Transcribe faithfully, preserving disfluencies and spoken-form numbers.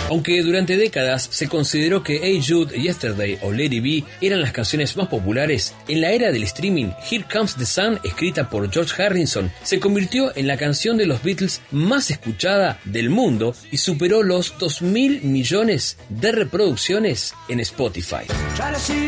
Aunque durante décadas se consideró que Hey Jude, Yesterday o Let It Be eran las canciones más populares, en la era del streaming, Here Comes the Sun, escrita por George Harrison, se convirtió en la canción de los Beatles más escuchada del mundo y superó los dos mil millones de reproducciones en Spotify.